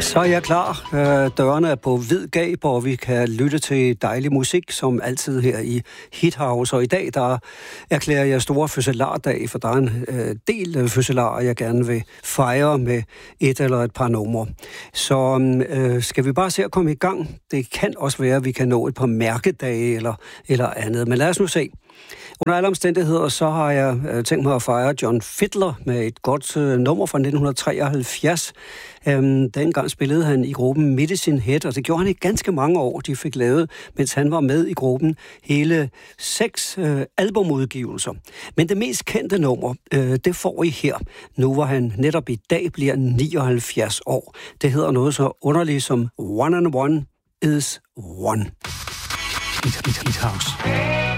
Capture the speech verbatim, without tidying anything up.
Så er jeg klar. Dørene er på vid gab, og vi kan lytte til dejlig musik, som altid her i Hithouse. Og i dag, der erklærer jeg store fødselardag, for der er en øh, del fødselarer, jeg gerne vil fejre med et eller et par numre. Så øh, skal vi bare se at komme i gang. Det kan også være, at vi kan nå et par mærkedage eller, eller andet. Men lad os nu se. Under alle omstændigheder, så har jeg øh, tænkt mig at fejre John Fiedler med et godt øh, nummer fra nitten treoghalvfjerds. Øhm, dengang spillede han i gruppen Medicine Head, og det gjorde han i ganske mange år. De fik lavet, mens han var med i gruppen, hele seks øh, albumudgivelser. Men det mest kendte nummer, øh, det får I her, nu hvor han netop i dag bliver nioghalvfjerds år. Det hedder noget så underligt som One and One is One. Hit, hit, hit house.